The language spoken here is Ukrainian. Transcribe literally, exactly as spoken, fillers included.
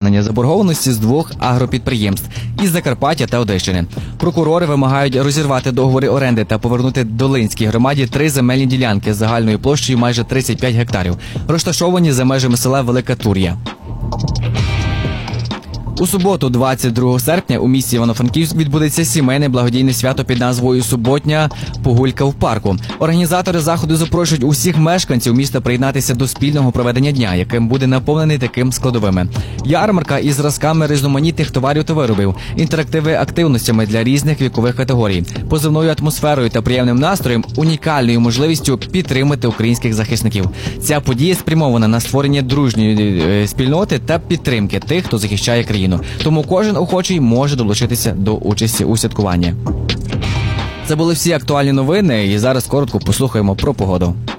повернення заборгованості з двох агропідприємств – із Закарпаття та Одещини. Прокурори вимагають розірвати договори оренди та повернути Долинській громаді три земельні ділянки з загальною площею майже тридцять п'ять гектарів, розташовані за межами села Велика Тур'я. У суботу, двадцять другого серпня, у місті Івано-Франківськ відбудеться сімейне благодійне свято під назвою «Суботня погулька в парку». Організатори заходу запрошують усіх мешканців міста приєднатися до спільного проведення дня, яким буде наповнений таким складовими: ярмарка із зразками різноманітних товарів та виробів, інтерактиви активностями для різних вікових категорій, позивною атмосферою та приємним настроєм, унікальною можливістю підтримати українських захисників. Ця подія спрямована на створення дружньої спільноти та підтримки тих, хто захищає країну. Тому кожен охочий може долучитися до участі у святкуванні. Це були всі актуальні новини, і зараз коротко послухаємо про погоду.